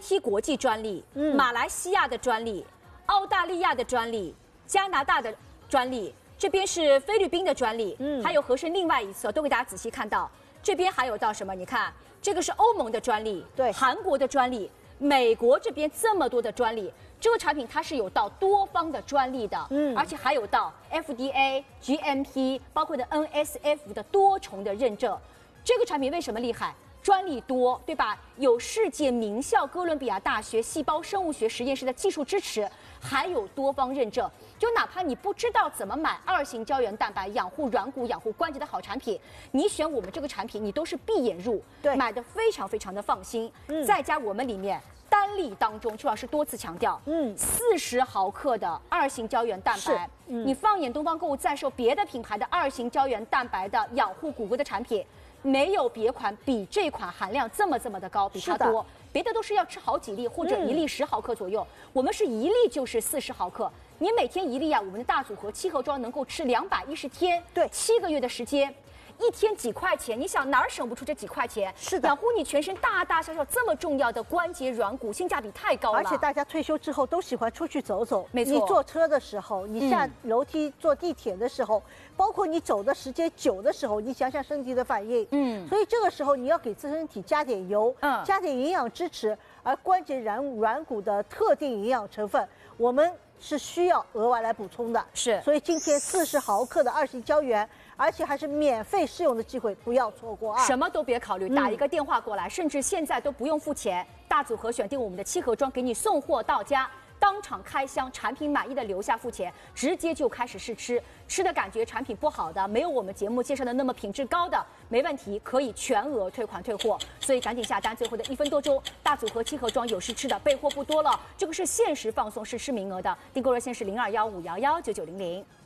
BNT 国际专利、马来西亚的专利、澳大利亚的专利、加拿大的专利，这边是菲律宾的专利，还有和盛另外一侧都给大家仔细看到。这边还有到什么？你看，这个是欧盟的专利， 对， 韩国的专利，美国这边这么多的专利。这个产品它是有到多方的专利的，而且还有到 FDA、GMP， 包括的 NSF 的多重的认证。这个产品为什么厉害？专利多，对吧？有世界名校哥伦比亚大学细胞生物学实验室的技术支持，还有多方认证。就哪怕你不知道怎么买2型胶原蛋白养护软骨、养护关节的好产品，你选我们这个产品，你都是闭眼入， 对， 买的非常非常的放心。再加我们里面单粒当中，邱老师多次强调，40毫克的2型胶原蛋白，你放眼东方购物再售别的品牌的2型胶原蛋白的养护骨骼的产品。没有别款比这款含量这么的高，比它多。别的都是要吃好几粒或者1粒10毫克左右，我们是1粒就是40毫克。你每天1粒啊，我们的大组合7盒装能够吃210天， 对 ，7个月的时间。1天几块钱，你想哪儿省不出这几块钱？ 是的， 养护你全身大大小小这么重要的关节软骨，性价比太高了。 而且大家退休之后都喜欢出去走走， 没错。 你坐车的时候，你下楼梯、坐地铁的时候，包括你走的时间久的时候，你想想身体的反应，所以这个时候你要给自身体加点油，加点营养支持，而关节软骨的特定营养成分，我们是需要额外来补充的。 是， 所以今天40毫克的2型胶原。而且还是免费试用的机会，不要错过啊！ 什么都别考虑，打一个电话过来，甚至现在都不用付钱，大组合选定我们的7盒装，给你送货到家，当场开箱，产品满意的留下付钱，直接就开始试吃，吃的感觉产品不好的，没有我们节目介绍的那么品质高的，没问题，可以全额退款退货，所以赶紧下单，最后的1分多钟，大组合7盒装有试吃的，备货不多了，这个是限时放送试吃名额的，订购热线是0215119900。